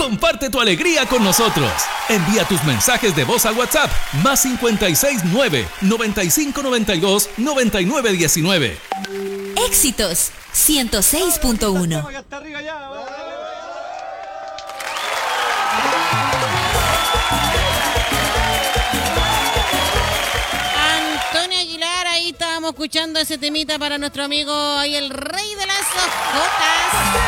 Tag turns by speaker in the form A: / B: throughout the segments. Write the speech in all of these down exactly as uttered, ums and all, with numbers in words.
A: Comparte tu alegría con nosotros. Envía tus mensajes de voz al WhatsApp más cincuenta y seis nueve, noventa y cinco noventa y dos, noventa y nueve diecinueve.
B: Éxitos ciento seis punto uno.
C: Antonio Aguilar, ahí estábamos escuchando ese temita para nuestro amigo ahí, el rey de las ojotas.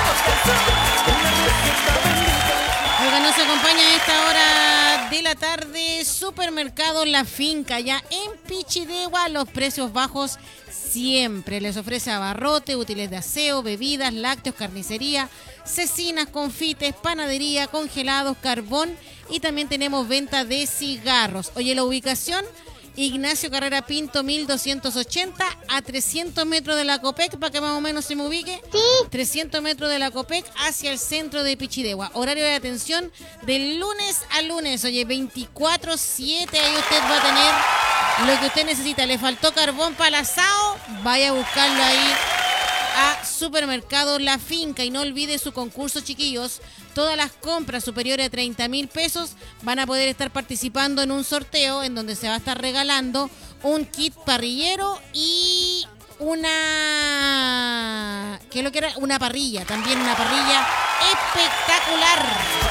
C: Oiga, nos acompaña a esta hora de la tarde Supermercado La Finca, ya en Pichidegua, los precios bajos siempre. Les ofrece abarrote, útiles de aseo, bebidas, lácteos, carnicería, cecinas, confites, panadería, congelados, carbón y también tenemos venta de cigarros. Oye, la ubicación: Ignacio Carrera Pinto mil doscientos ochenta, a trescientos metros de la Copec, para que más o menos se me ubique. Sí. trescientos metros de la Copec hacia el centro de Pichidegua. Horario de atención de lunes a lunes. Oye, veinticuatro siete, ahí usted va a tener lo que usted necesita. Le faltó carbón para el asado, vaya a buscarlo ahí a Supermercado La Finca. Y no olvide su concurso, chiquillos. Todas las compras superiores a treinta mil pesos van a poder estar participando en un sorteo en donde se va a estar regalando un kit parrillero y una... ¿qué es lo que era? Una parrilla, también una parrilla espectacular.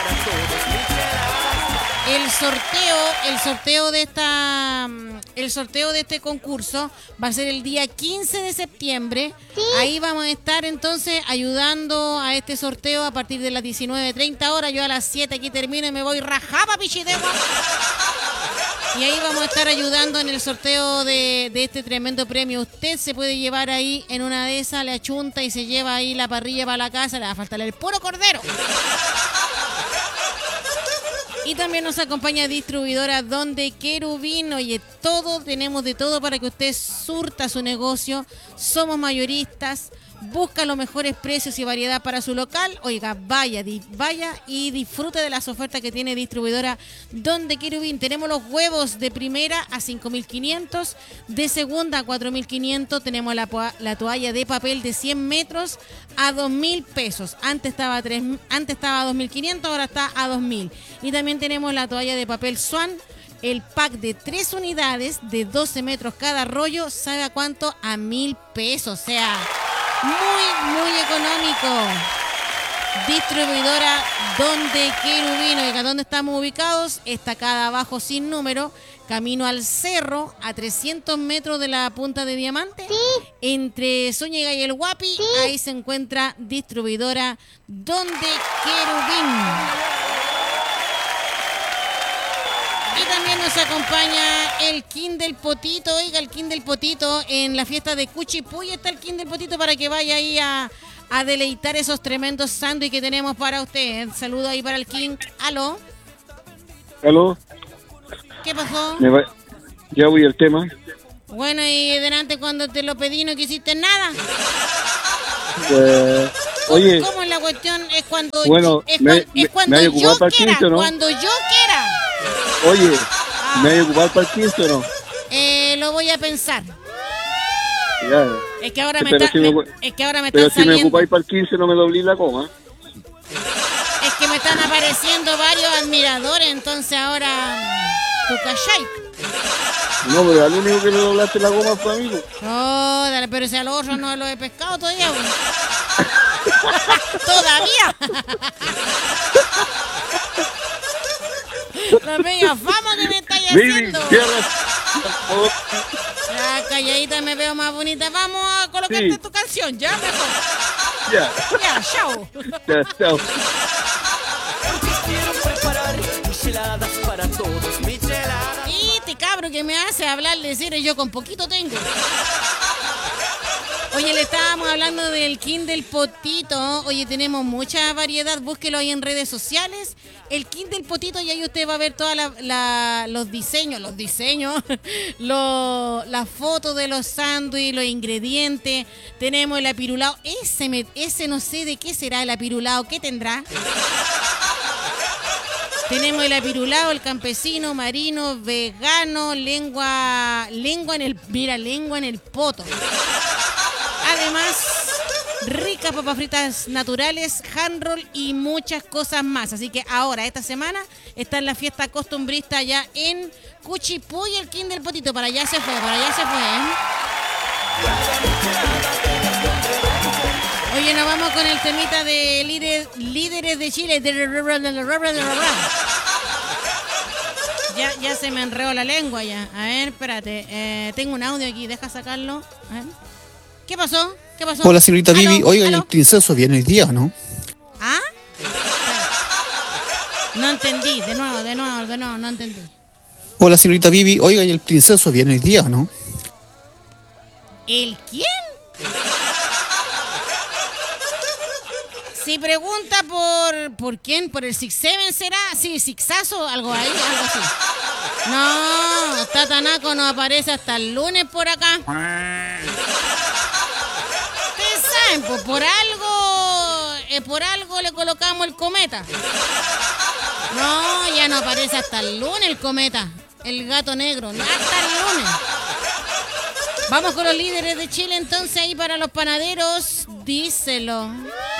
C: El sorteo, el sorteo de esta, el sorteo de este concurso va a ser el día quince de septiembre. ¿Sí? Ahí vamos a estar entonces ayudando a este sorteo a partir de las diecinueve treinta horas. Yo a las siete aquí termino y me voy rajada, Pichidegua. Y ahí vamos a estar ayudando en el sorteo de, de este tremendo premio. Usted se puede llevar ahí en una de esas, le achunta y se lleva ahí la parrilla para la casa. Le va a faltar el puro cordero. Y también nos acompaña distribuidora Donde Querubín. Oye, todo, tenemos de todo para que usted surta su negocio. Somos mayoristas. Busca los mejores precios y variedad para su local. Oiga, vaya, di, vaya y disfrute de las ofertas que tiene distribuidora Donde Querubín. Tenemos los huevos de primera a cinco mil quinientos, de segunda a cuatro mil quinientos. Tenemos la, la toalla de papel de cien metros a dos mil pesos. Antes estaba, a tres, antes estaba a dos mil quinientos, ahora está a dos mil. Y también tenemos la toalla de papel Swan. El pack de tres unidades de doce metros cada rollo, ¿sabe a cuánto? A mil pesos. O sea, muy, muy económico. Distribuidora Donde Querubín. Oiga, ¿dónde estamos ubicados? Estacada abajo sin número, camino al cerro, a trescientos metros de la Punta de Diamante. Sí. Entre Zúñiga y el Guapi, sí. Ahí se encuentra distribuidora Donde Querubín. Y también nos acompaña el King del Potito. Oiga, el King del Potito en la fiesta de Cuchipuy. Está el King del Potito para que vaya ahí a, a deleitar esos tremendos sándwiches que tenemos para usted. Saludo ahí para el King. ¿Aló?
D: ¿Aló?
C: ¿Qué pasó?
D: Me va... Ya voy al tema.
C: Bueno, y delante cuando te lo pedí no quisiste nada.
D: Pues... Oye...
C: ¿Cómo es la cuestión? Es cuando,
D: bueno,
C: es,
D: me,
C: es cuando
D: me, me
C: yo quiera.
D: quince, ¿no?
C: Cuando yo quiera.
D: Oye,
C: ah.
D: ¿me hay ocupado para el quince o no?
C: Eh, lo voy a pensar.
D: Ya.
C: Es que ahora me
D: pero
C: está,
D: si me,
C: me, es que ahora me
D: pero
C: están
D: si
C: saliendo.
D: me ocupáis para el quince no me doblí la coma.
C: Es que me están apareciendo varios admiradores, entonces ahora tú cachai.
D: No, pero al único que le doblaste la goma fue a mí.
C: Oh, dale, pero si al otro no lo he pescado todavía. ¿Todavía? La media fama que me estáis haciendo. Ya, calladita me veo más bonita. Vamos a colocarte sí. tu canción, ya mejor.
D: Ya.
C: Ya, chao.
D: Ya, chao.
C: Y este cabro que me hace hablar de serio, yo con poquito tengo. Oye, le estábamos hablando del King del Potito. Oye, tenemos mucha variedad. Búsquelo ahí en redes sociales. El King del Potito, y ahí usted va a ver todos la, la, los diseños, los diseños, los, las fotos de los sándwiches, los ingredientes. Tenemos el apirulado. Ese, me, ese no sé de qué será el apirulado. ¿Qué tendrá? Tenemos el apirulado, el campesino, marino, vegano, lengua, lengua en el, mira, lengua en el poto. Además, rico ricas papas fritas naturales, hand roll y muchas cosas más. Así que ahora, esta semana, está en la fiesta costumbrista allá en Cuchipuy, el King del Potito. Para allá se fue, para allá se fue, ¿eh? Oye, nos vamos con el temita de líder, líderes de Chile. Ya, ya se me enredó la lengua ya. A ver, espérate. Eh, tengo un audio aquí, deja sacarlo. A ver. ¿Qué pasó? ¿Qué pasó?
E: Hola, señorita
C: ¿Aló?
E: Vivi. Oiga, ¿y
C: ¿Aló?
E: el princeso viene hoy día o no?
C: ¿Ah? No entendí. De nuevo, de nuevo, de nuevo, no entendí.
E: Hola, señorita Vivi. Oiga, ¿y el princeso viene hoy día o no?
C: ¿El quién? Si pregunta por... ¿Por quién? ¿Por el Six Seven será? Sí, Sixazo, algo ahí, algo así. No, Tatanaco no aparece hasta el lunes por acá. Ustedes saben, pues por algo... Eh, por algo le colocamos el cometa. No, ya no aparece hasta el lunes el cometa. El gato negro, no, hasta el lunes. Vamos con los líderes de Chile entonces ahí para los panaderos. Díselo.